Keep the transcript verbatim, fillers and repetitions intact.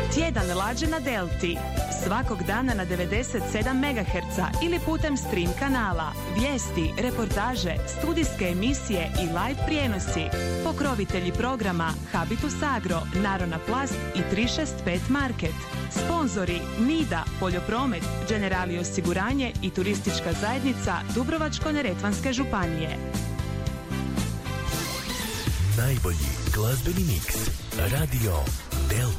Tjedan lađe na Delti. Svakog dana na devedeset sedam megaherca ili putem stream kanala. Vijesti, reportaže, studijske emisije i live prijenosi. Pokrovitelji programa Habitus Agro, Narona Plast i tri šest pet Market. Sponzori Nida, Poljopromet, Generali osiguranje i Turistička zajednica Dubrovačko-neretvanske županije. Najbolji glazbeni miks. Radio Delta.